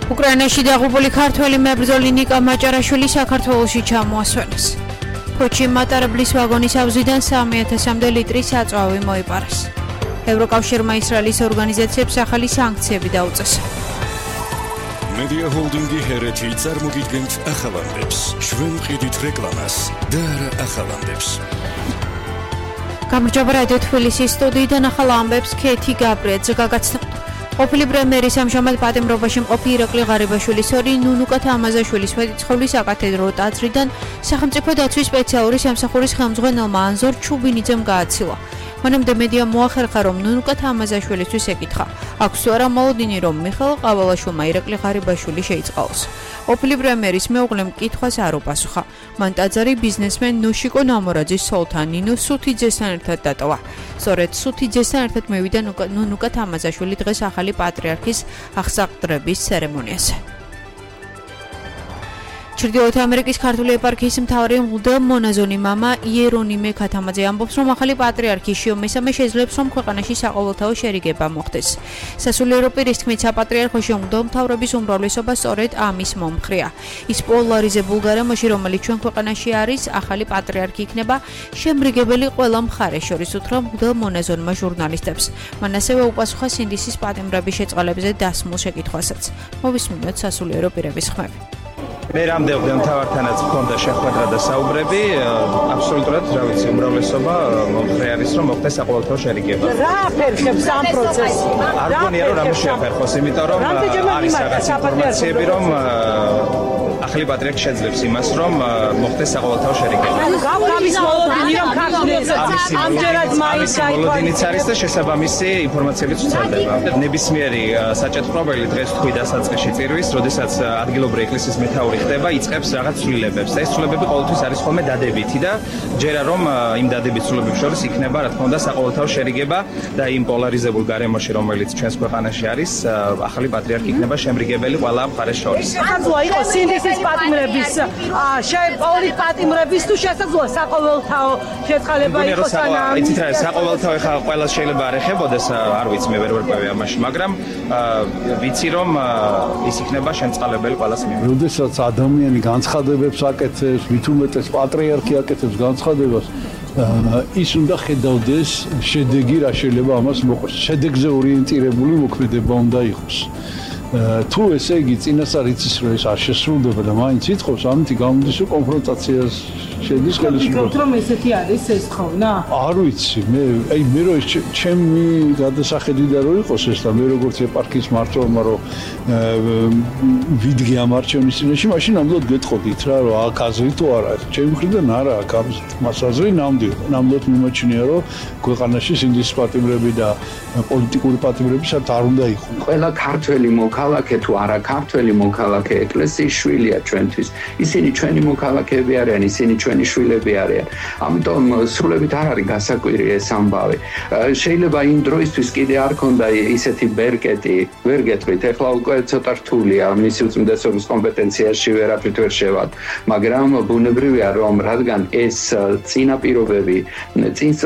უკრაინაში დაღუპული ქართველი მებრძოლი ნიკა მაჭარაშვილი საქართველოში ჩამოასვენეს. ფოჩი მატარებლის ვაგონის ავზიდან 3000-მდე ლიტრი საწვავი მოიპარეს. ევროკავშირმა ისრაელის ორგანიზაციებს ახალი სანქციები დაუწესა. Media Holding-ი ჰერეთი წარმოგიდგენთ ახალამდებს, ჩვენ ვყიდით რეკლამას და არა ახალამდებს. გამარჯობა რადიო თბილისის სტუდიიდან ახალ ამბებს ქეთი გაბრიაძე გაგაცნობთ. ყოფილი პრემიერის ამჟამად პატიმრობაში მყოფი ირაკლი ღარიბაშვილის ორი ნუნუკა თამაზაშვილის სვეტიცხოვლის საკათედრო ტაძრიდან სახელმწიფო დაცვის სპეციალური სამსახურის ხელმძღვანელმა ანზორ ჩუბინიძემ გააცილა. მანამდე მედიამ მოახერხა, რომ ნუნუკა თამაზაშვილისთვის ეკითხა, აქვს თუ არა მოლოდინი, რომ მიხეილ ყავალაშვილმა ირაკლი ღარიბაშვილი შეიწყალოს. ყოფილი პრემიერის მეუღლემ კითხვას არ უპასუხა. მან ტაძარი ბიზნესმენ ნუშიკო ნამორაძის სოლთან ნინო სუთიძესთან ერთად დატოვა. სწორედ სუთიძესთან ერთად მივიდა ნუნუკა თამაზაშვილი დღეს ახალი პატრიარქის აღსაყდრების ცერემონიაზე. ჩრდილოეთ ამერიკის ქართული ეპარქიის მთავარი მღვდელ მონაზონი მამა იერონიმე ქათამაძე ამბობს, რომ ახალი პატრიარქი შიო მესამე შეძლებს, რომ ქვეყანაში საყოველთაო შერიგება მოხდეს. სასულიერო პირის თქმით, საპატრიარქოში მღვდელმთავრების უმრავლესობა სწორედ ამის მომხრეა. ის პოლარიზებულ გარემოში, რომელიც ჩვენ ქვეყანაში არის, ახალი პატრიარქი იქნება შემრიგებელი ყველა მხარეს შორის, უთხრა მღვდელ მონაზონმა ჟურნალისტებს. მან ასევე უპასუხა სინდისის პატიმრების შეწყალებზე დასმულ შეკითხვასაც. მოვისმინოთ სასულიერო პირების ხმები. მე რამდენიმე მთავართანაც მქონდა შეხვედრა და საუბრები, აბსოლუტურად, რა ვიცი, უმრავლესობა მომხრე არის, რომ მოხდეს საყოველთაო შერიგება. რა აფერხებს ამ პროცესს? არ გონია, რომ რამე შეაფერხოს, იმიტომ რომ არის რაღაც ინფორმაციები, რომ ახალი პატრიარქი შეძლებს იმას, რომ მოხდეს საყოველთაო შერიგება. გამის მოლოდინი, რომ ქართულებს ამჯერად მაინც მოლოდინიც არის და შესაბამისი ინფორმაციებიც ვრცელდება. ნებისმიერი საჭეთვრობელი დღეს თქვი დასაწყისში წირვის, როდესაც ადგილობრივი ეკლესიის მეთაური ხდება, იწყებს რაღაც ცვლილებებს. და ეს ცვლილებები ყოველთვის არის ხოლმე დადებითი და ჯერა რომ იმ დადებით ცვლილებებს შორის იქნება, რა თქმა უნდა, საყოველთაო შერიგება და იმ პოლარიზებულ გარემოში, რომელიც ჩვენს ქვეყანაში არის, ახალი პატრიარქი იქნება შემრიგებელი ყველა მხარეს შორის. შესაძლოა იყოს სინდისის პატიმრების, ორი პატიმრების თუ შესაძლოა საყოველთაო შეწყალება იყოს ანა. იცით რა, საყოველთაო ხა ყველას შეიძლება არ ეხებოდეს, არ ვიცი, მე ვერ ვერკვევი ამაში, მაგრამ ვიცი რომ ის იქნება შემწყალებელი ყველას მიმართ. როდესაც ადამიანი განცხადებებს აკეთებს, მით უმეტეს პატრიარქი აკეთებს განცხადებას, ის უნდა ხედავდეს შედეგი, რა შეიძლება ამას მოყოს. შედეგზე ორიენტირებული მოქმედება უნდა იყოს. თუ ესე იგი წინასწარ იცის, რომ ეს არ შესრულდება და მაინც ითხოვს, ამით გამოდის, რომ კონფრონტაციას შედის ხელისუფლება. რომ ესეთი არის ეს თხოვნა? არ ვიცი, მე რო ჩემი გადასახედიდან რო იყოს ეს და მე როგორც ეპარქიის მმართველმა რო ვიდგე ამ არჩევნის წინაშე, მაშინ ნამდვილად გეტყოდით რა, რომ აქ აზრი თუ არა, ჩემი მხრიდან არა აქ მას აზრი ნამდვილად მიმაჩნია, რომ ქვეყანაში სინდისის პატიმრები და პოლიტიკური პატიმრები საერთოდ არ უნდა იყოს. ყველა ქართველი მოქალაქე თუ არა ქართველი მოქალაქე ეკლესიის შვილია ჩვენთვის. ისინი ჩვენი მოქალაქეები არიან, ისინი ჩვენი შვილები არიან. ამიტომ სრულებით არ არის გასაკვირი ეს ამბავი. შეიძლება იმ დროისთვის კიდე არ ქონდა ისეთი ბერკეტი, ვერ გეტყვით, ეხლა უკვე ცოტა რთულია, მისი უწმიდესობის კომპეტენციაში ვერაფრით ვერ შევად, მაგრამ ბუნებრივია რომ რადგან ეს წინაპირობები წინ